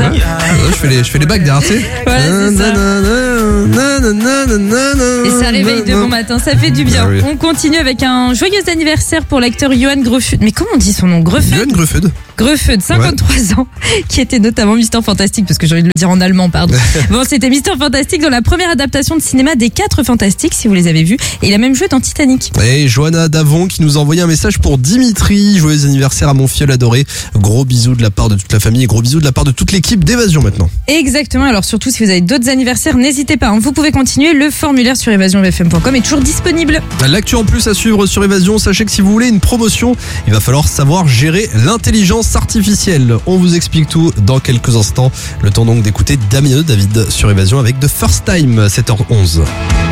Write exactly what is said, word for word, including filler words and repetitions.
Ouais, je fais les, je fais les bacs derrière, tu sais. Voilà, c'est ça. Et ça réveille de bon matin, ça fait du bien. Ah oui. On continue avec un joyeux anniversaire pour l'acteur Johan Gruffudd. Mais comment on dit son nom? Gruffudd. Johan Gruffudd. Gruffudd, cinquante-trois ouais. ans, qui était notamment Mister Fantastique, parce que j'ai envie de le dire en allemand, pardon. Bon, c'était Mister Fantastique dans la première adaptation de cinéma des Quatre Fantastiques, si vous les avez vus. Et il a même joué dans Titanic. Et Johanna Davon qui nous a envoyé un message pour Dimitri. Joyeux anniversaire à mon filleul adoré. Gros bisous de la part de toute la famille et gros bisous de la part de toute l'équipe d'Évasion maintenant. Exactement. Alors surtout, si vous avez d'autres anniversaires, n'hésitez pas. Hein. Vous pouvez continuer. Le formulaire sur évasion f m point com est toujours disponible. L'actu en plus à suivre sur Évasion. Sachez que si vous voulez une promotion, il va falloir savoir gérer l'intelligence artificielle. On vous explique tout dans quelques instants. Le temps donc d'écouter Damien David sur Évasion avec The First Time, sept heures onze.